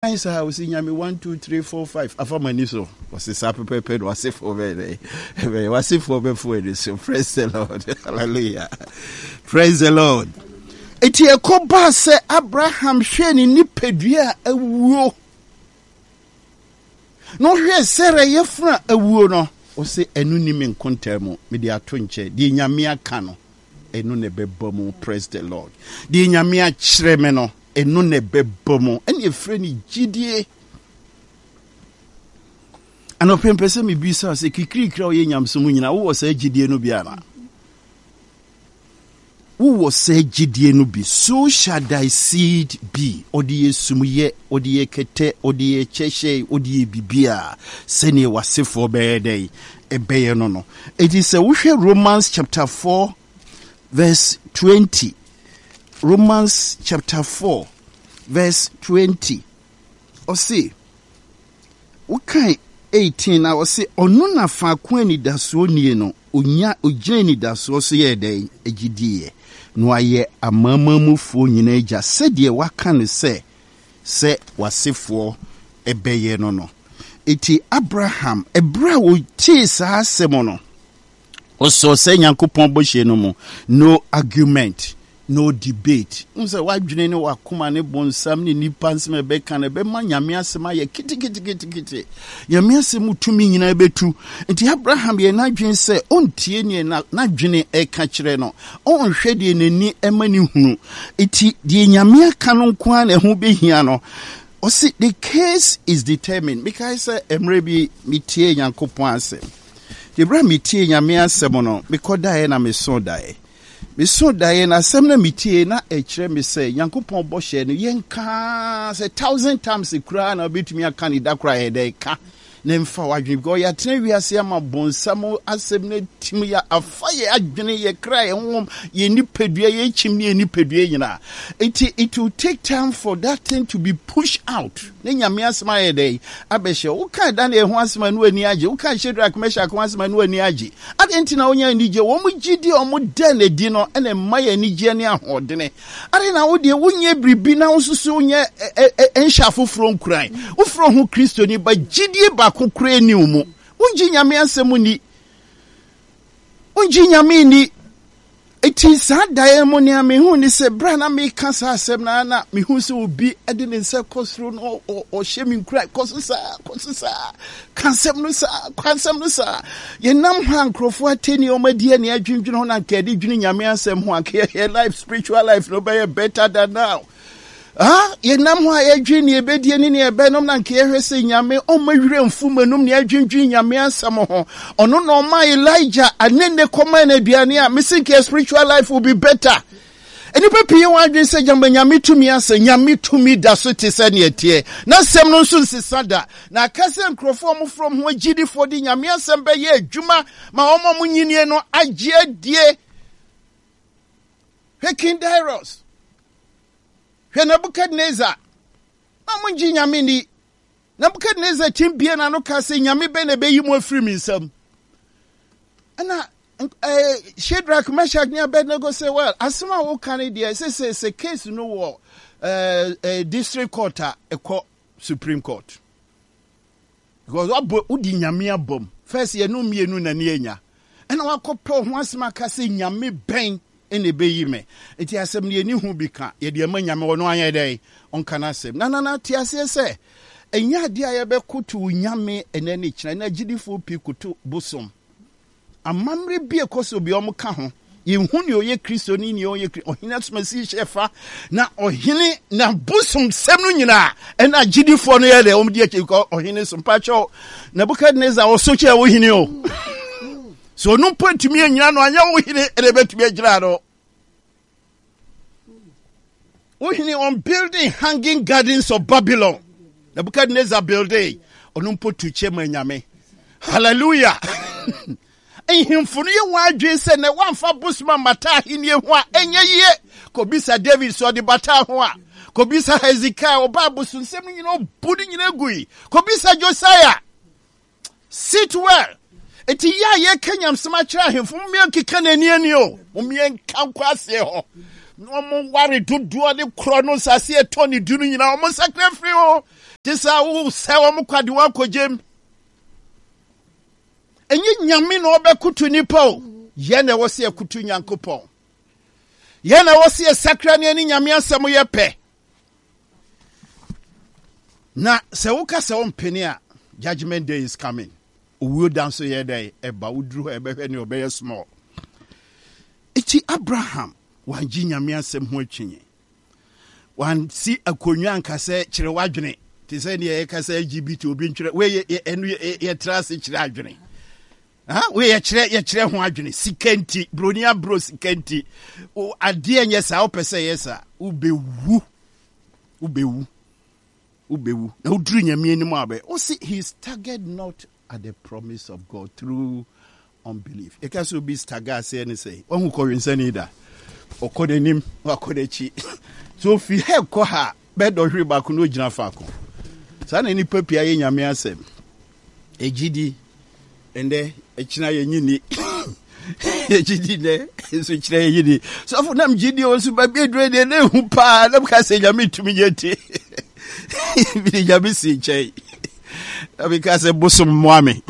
kind say we see nyame 1 2 3 4 5 afamani so was say pepe was say for be was say for be for this. Praise the Lord. Hallelujah. Praise the Lord. Eti ekoba se Abraham hwe ni nipadua awuo no hwe Sarah yefra awuo no o se enu ni me nkontamu me de ato nche de nyame aka no enu ne bebomu. Praise the Lord. De nyame a kyere me no enu ne bebomu ene efre ni gidie anopempese me bisa se kikirikira o ye nyamsomu nyina wo sa gidie no bia na wo say gidie no bi, so shall thy seed be. Odiye sumuye, odiye kete, odiye cheshe, odiye bibia. Sene wasifo bede ebeye no. It is a Romans chapter 4 verse 20. Romans chapter 4 verse 20. O see, okay 18 I was say onuna fa kwani daso nie no onya ogyani daso so ye den egidie. No aye amamamufo nyina agya sɛdeɛ waka ne sɛ wasefo ebɛyɛ no eti Abraham ebra wo tie saa asɛm no oso sɛ Nyankopɔn bɔhye no mu no argument no debate unse wadwene ne wakoma ne bonsam ne nipa nsem bɛka ne bɛma nyame asɛm ayɛ kitikiti nyame asɛm tumi nyina betu nti Abraham ye nadwen sɛ ontie ne nadwene ɛka kyerɛ no onhwɛ de nani ɛma ne hunu eti de nyame aka no nko a na ho behia no o see the case is determined because emre bi mitie Nyankopɔn asɛm de bra mitie nyame asɛm no mekodae na meso dae Miso daye na semna mitie na echire me say Nyankopɔn bɔhye no yenka say 1,000 times kura na obetumi aka ni dakra he dey ka na mfa wadwene go ya tena wiase ama bonsam asɛm na tim ya afaye adwene ye kra ye hom ye nipadua ye chim ye nipadua nyina it will take time for that thing to be pushed out na nyame asema ye dey abɛhye wo ka da na ye ho asema no ani age wo ka Shadrach Meshach ho asema no ani age adenti na wonya anije wo mu gidi o mu da na di no ene maye anije ne ahodene ade na wo de wonye bribi na wo susu wonye enhya foforo nkuran wo fro ho Kristo ni ba gidi ba kokure ni umu unji nyame asɛm ni unji nyame ni eti sa dae mo ne me hu ni se bra na me ka sa asɛm na me hu se obi ade ne nse kosro no o hye me nkura kosusa kansɛm no sa ye nam ha nkrofo ateni o madi ani adwendwene ho na nkade dwene nyame asɛm ho akɛ life spiritual life no be better than now. Ye nam ho ayedwi ne ebedie ni ne ebenom na nke ehwe se nyame o mawire mfumanum ne adwendwi nyame asam ho ono no ma Elijah anene koma na aduane a mesinke spiritual life will be better. Eni pepi wa adwen se nyame tumi ase nyame tumi da so te se ne etie na sem no nso nsisada na akase nkrofo mo from ho agidifo di nyame asem be ye adwuma ma omo munyinie no agye adie King Darius Nebukadnezar amunji nyame ni Nebukadnezar timbie na no ka se nyame be na be yi mo afiri mi nsam ana Shadrach Meshach ne Abednego say well asema wo kan dey say case no wo district court a Supreme Court because what di nyame abom first ye no mienu na ne anya ana wakopɛ ho asema ka se nyame ben ene be yi me enti asem ne ani hu bi ka ye de ma nyame wono anya dai onka na asem na ti ase se enya ade a ye be koto nyame ene ne kira na gidifo pi koto bosom amamre bi ekoso bi om ka ho ye hu ne oye Kristo ni oye ohina tumasi shefa na ohine na bosom sem no nyina ena gidifo no ye de om die ko ohine so pacho Nebukadnezar o so che wo hine o so no point me anyina no anya wo hine elebetumi agira no wo hine on building hanging gardens of Babylon Nebuchadnezzar building ono mpotu chema nyame hallelujah ehimfunu ye wadwe se ne wamfa busman mata hine ho a enye ye kobisa David so de bata ho a kobisa Hezekiah obabu sunsem nyina obudu nyina gui kobisa Josiah sit well eti ya ye kenyam sema kira hemfo me nkeka nani ani o me nka kwase ho no mo ware dodo de kro no sase eto ni dunu nyina mo sakra free o Tisa wo sewa mu kwade wa kojem. Enye nyame na obekutu nipa o. Ye na wo se akutu Nyankopon. Ye na wo se sakra ne ani nyame asem ye pe. Na se wo ka se wo mpeni a judgment day is coming. Uwo dan so ye day eba udru ebe hwe ne obeye small. Iti Abraham wanji nyame asem ho atwinye. Wan si akonwa ankase kire wadwene. Ti se ne ye kasa LGBT obi ntwere we enu ye trase kire adwene. We ye kire ho adwene sikanti bronia bro sikanti o ade enye sa o pese yesa ubewu na udru nyame anim abe o see he staggered not at the promise of God through unbelief. E ka so be stagger say any say won ko winsani da okodenim wakodechi so fi he ko ha be do hwe ba ko no gina fa ko sa na ni papia ye nyame asem ejidi ende echina ye nyini ejidi ne so chira ye nyini so for nam jidi o so ba bi edure de na hu pa na ka se nyame tumi yeti bi nyame si chei because a bosom mwame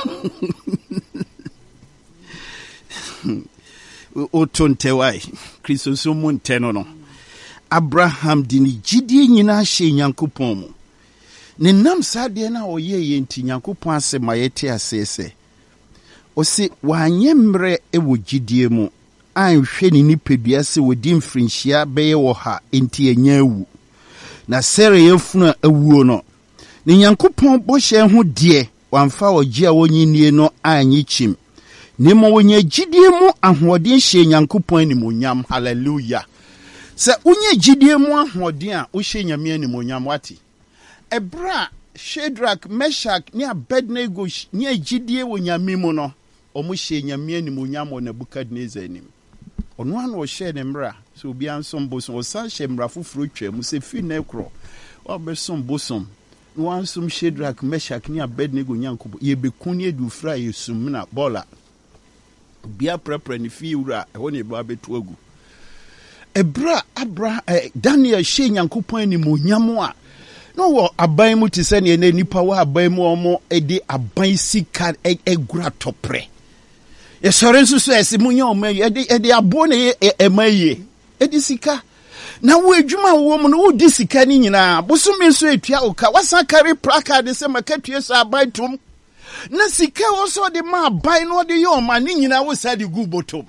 o tonte wai Kristo so monte no Abraham dini jidie nyina hye Nyankopon mu ne nam sade na oyeye nti Nyankopon ase mayete asese o se wanyemre ewo jidie mu anhwe ni nipadua se wodi mfrinhia beye wo ha enti enya awu na sere yefunu awuo no ni Nyankopon bohye ho de wamfa ogia wonyinie no anyi chim ni mo wonya jidie mu ahoden hye Nyankopon animonyam hallelujah se unye jidie mu ahoden a wo hye nyame animonyam wati ebra Shadrach Meshach ni Abednego ni jidie wo nyame mu no omo hye nyame animonyam wo Nebukadnezar anim ono an wo hye ne mra so obi ansom bosom wo san hye mra foforo twa mu se fi na ekro wo besom bosom wansum Shadrach Meshach ni Abednego Nyankopon ye bekuni edu fra yesum na bola bia prepare ni fi wura ho ne ba betu agu ebra Daniel hye Nyankopon ni monyam a no wo aban mu ti se ne nipa wa aban mu omo edi aban sika egura topre ye sore nsusu ese munya omo edi abo ne emaye edi sika na wo adwuma wo mu no wo di sika ni nyina bosome so etua oka wasa carry placard se makatue so abaitum na sika wo so de ma abai no de yo ma ni nyina wo sa de gu botom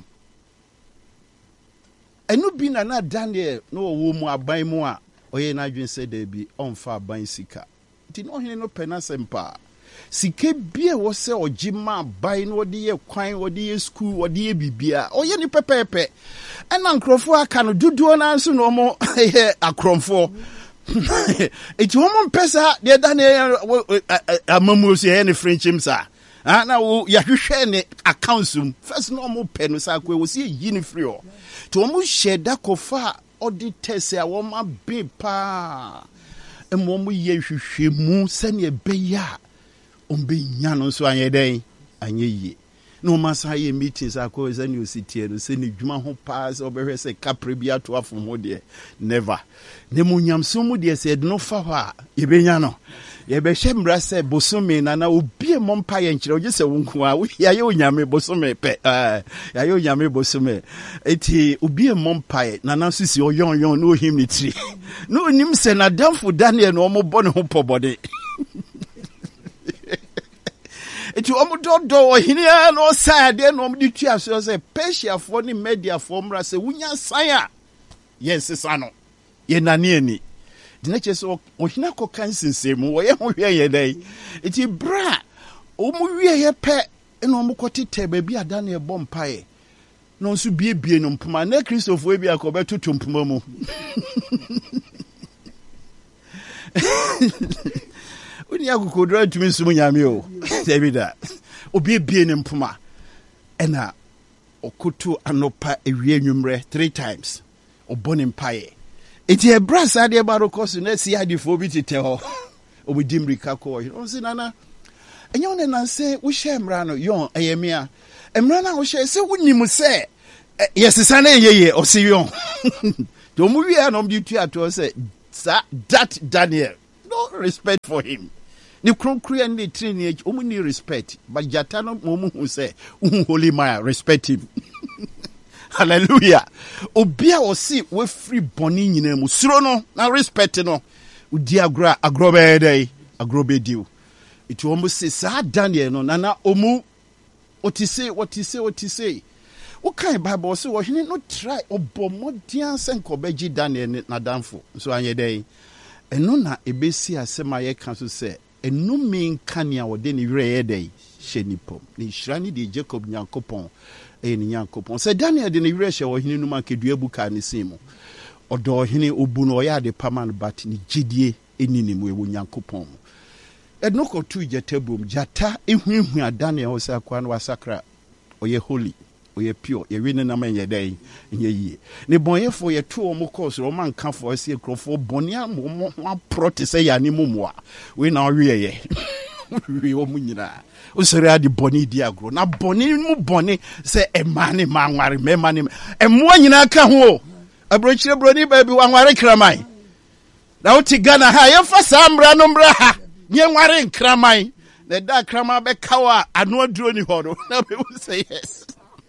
enu bi na Daniel no wo mu abai mu a oye na adwen se da bi onfa abai sika ti no hene no penasempa sika bia wo se ogima abai no de ye kwan wo de ye school wo de ye bibia oye ni pepepe ena nkrofo aka no duduo na nso no mo akromfo eti wo mo pesa de da ne amamu so ye ne frenchim sa na wo ya hwehwe ne accounts first no mo pe no sa kwa wo se yi ni free o to mo sheda kofa auditors a wo ma be pa emo mo ye hwehwe mu se ne be ya ombe nya no so anye den anye yi no masa ye meetings akọ ze ni ositie no se ni dwuma ho pass obehwe se kapre bia to afom ho de never ne munyamso mu de se de no fa ha ye benya no ye be hye mra se bosome na obi mo mpa ye nkire oje se wonku a ya ye onyame bosome pe ya ye onyame bosome eti obi mo mpa ye na sisi oyon no him ni tri no nim se na damfo Daniel no mo bone ho pobode eti omudodo ohinia no side no omdi tua so se Persia for ni media for mra se wunya san yes sano ye nani ani de na cheso ohina ko kansinsemu wo ye ho hwe ye dai eti bra omu wie ye pe no omukotete ba bi adane e bompae no nso biebie no mpoma na Christopher e bi akobeto tompoma mu Uni akukodra tumi sumu nyame o Davida obi bie ne mpoma ena okoto anopa ewie nwumre 3 times obone mpae eti ebrasa de barokosu na si adifo bi tete ho obidim rika ko o si nana enyo ne nanse wo hye mra no yon eyemia emra na wo hye se wonim se yesesa na yeye o si yon to mu wi na omdi tu ato se that Daniel no no respect for him. Ni kronkru and the training only respect. But Jatano Momu who say, Holy Maya, respect him. Hallelujah. Obia o si we free boni nyina mu. Suro no na respect no. Udi agrobe dey, agrobe diu. It almost say sa Daniel no nana omu what he say. What kind Bible say what he no try obomodian senko beji Daniel na danfo. So anye dey. Eno na ebesi asema ye kan so say enu min kania wode ni were dey hyenipom. Ni shrani de Jacob Nyankopon e ni Nyankopon. Say Daniel de ni were hye wo hene numa kedua buka ne simo. Odo hene obu no ya de paman bat ni gidie enini mu ewo Nyankopon. Ednoko tu jetebum jata ehunhu Daniel wo say kwa no wasakra oye holy. Oye pure, ye win na man ye day in ye ye. Ne bonyefo ye two omo course, Roman can for see crofo bonia mo proti say ya ni mumwa. We now ye. We omunira. Usere di boni diagro. Na boni mu boni say e mani manware me mani. E mo nyina ka ho. Abrochire broni baby wanware kramai. Na uti Ghana ha ye fa samra no mbra ha. Nye nware kramai. Na da krama be kawa anu aduro ni ho no. Na be say yes.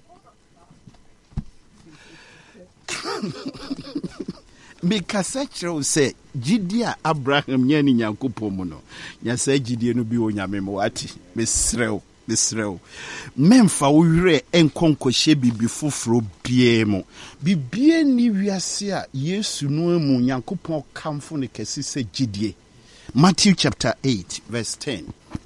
Mikasa kyerɛw sɛ gidi a Abraham nya ni Nyankopɔn mu no nya sɛ gidi no bi wo nyame mo ati mesrɛw memfa wo werɛ enkonkɔhye bibi foforo bie mu bibie ni wiase a Yesu no mu Nyankopɔn kamfo ne kɛse sɛ gidie. Matthew chapter 8 verse 10.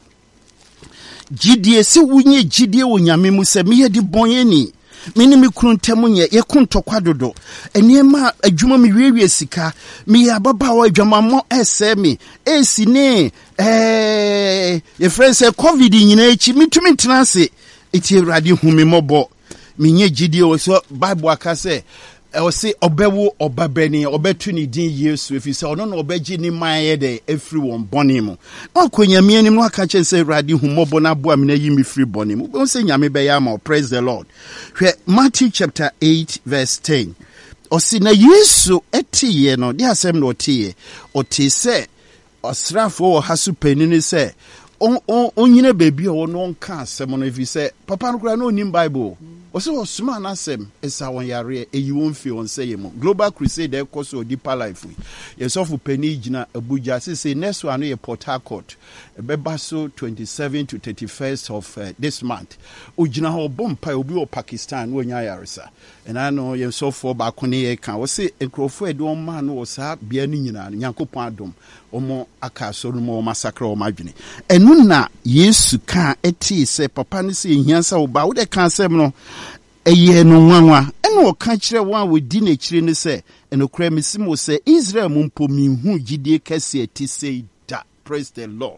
Gidie se wunye gidie wo nyame mu sɛ meyɛ di bɔnyeni mini mi kruntemu nye ye kuntokwa dodo eniema adwuma mi wiewie sika mi ababawa adwuma mo ese mi esi ne ye friend say covid nyina echi mitumi tenase eti Awurade hu mi mobo mi nye gidie wo so Bible aka say o se obewo obabani obetu ni din Yesu efi se ono na obeji ni maye de efri won boni mu akonya mi anim no aka che se Awurade hu mobo na boa mi na yi mi free boni mu o se nyame be ya ma praise the Lord. Matthew chapter 8 verse 10. O si na Yesu etiye no de asem no otiye oti se osrafo wo hasu panini se onyine baby o no nka asem no efi se papa no kura no nim Bible. Also, Osman Asem is our yare, a you won't feel on say Global Crusade, of course, or deeper life. Yes, of Penijina, Abuja, say next one, a Port Harcourt, a Bebaso 27 to 31st of this month. Ujina ho bompa obi o Pakistan, when yarisa. And I know you so for Bakone can was say a crowfed one man was a bianina, Yanko Padum, or more Akaso, more massacre or margin. And nuna, yes, can eti say Papanisi in Yansa or Baude can say no. Eye no nwanwa ene o ka kire wan we di na kire ne se eno kra mesimo se Israel mumpo mi hu gidie kase ati sei da. Praise the Lord.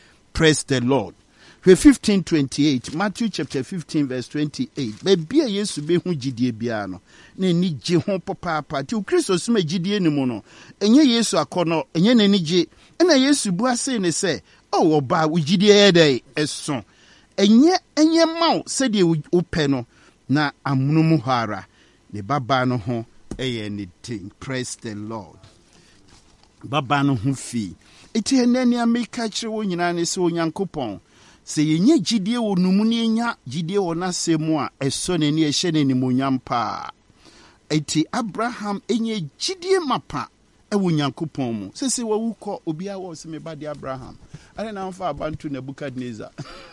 15:28 Matthew chapter 15 verse 28 baby Yesu be hu gidie bia no na ni je ho papa ti Kristo sima gidie ni mu no enye Yesu akono enye na ni je na Yesu bu ase ne se o oba wo gidie ye dai eso enye maw se de wo pe no na amunumu hara ne baba no ho anything. Praise the Lord. Baba no ho fi eti enani ameka kire wo nyina ne se Onyankopon se yenye gidie wo numu ne enya gidie wo na semu a eso ne ne ehye ne nimonyampa eti Abraham enye gidie mapa ewo Nyankopon mu se wo wukọ obi a wo se me bade Abraham ane na mfa abantu Nebukadnezar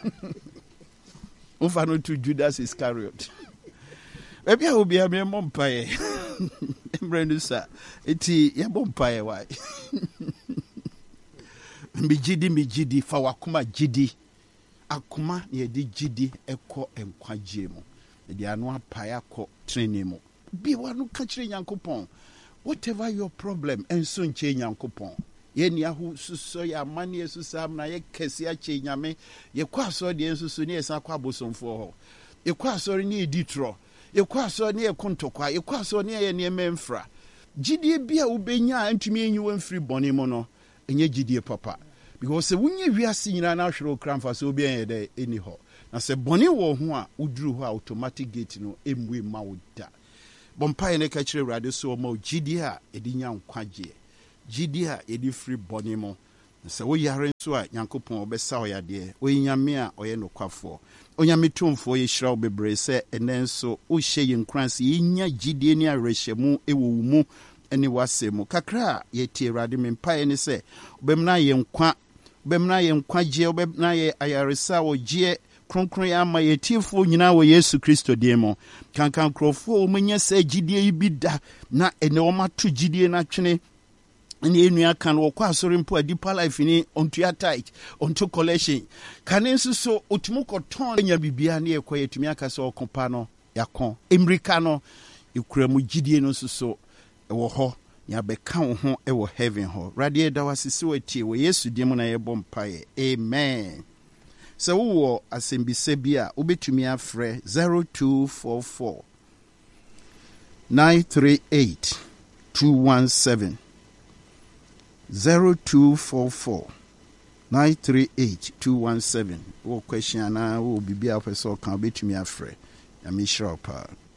Ufa no to Judas Iscariot. Maybe I will be a mere mompaye. Embrenusa. Eti ya mompaye why. Mijidi fa wakuma jidi. Akuma ye di jidi eko enkwajemo. Di anwa paya ko trainemo. Bi wanu kachire Nyankopon. Whatever your problem enso nche Nyankopon. Ye ni ahu suso ya mani esusam na ye kesi ache nyame ye kwa so de ensusu ni esa kwa bosomfo ho ye kwa so ni editro ye kwa so ni ekontokwa ye kwa so ni ye emfra gidie bia ubenya antumi enyiwa mfiri bone mo no enye gidie papa because se wunye wiase nyina na hwere okramfa so obi en de eni ho na se bone wo ho a uduru ho automatic gate no emwe ma wo da bompa ne ka kire Awurade so ma gidie a edinya nkwaje Gidia edi free bonimo sɛ woyare nso a nyankopɔn ɔbɛsa wo yadeɛ ɔyɛnyame a ɔyɛ nokwafoɔ onyame tomfoɔ yɛhyira wo bebree sɛ ɛnɛ nso wohyɛ yɛ nkran sɛ yɛnya gyidie ne awerɛhyɛmu ɛwɔ wo mu ne w'asɛm mu kakra a yɛtie Awurade me mpaeɛ ne sɛ wobɛmna yɛ nkwa wobɛmna yɛ nkwagyeɛ wobɛmna yɛ ayaresa a wɔgyeɛ kronkron yɛ ama yɛtiefoɔ nyinaa wɔ Yesu Kristo din mu kanka nkurɔfoɔ wɔmanya sɛ gyidie yi bi da na ɛnɛ wɔmato gyidie no atwene ne enua kan wɔkɔ asɔre mpo a Deeper Life ni ontua tight onto collection kane nso so otumu kɔtɔn nya bibia ne yɛkɔ yɛtumi aka sɛ ɔkɔpa no yakɔ emrika no ekura mu gyidie no nso so ɛwɔ hɔ ya bɛka wo ho ɛwɔ heaven hɔ radie da wasisi watie wɔ Yesu dim na yɛbɔ mpaeɛ amen. Sɛ wowɔ asɛmbisa bi a wobɛtumi afrɛ 0244 938 217 0244 938 217 wo question anaa wo bibia pɛ sɛ ɔka wobɛtumi afrɛ. Yami Shropa.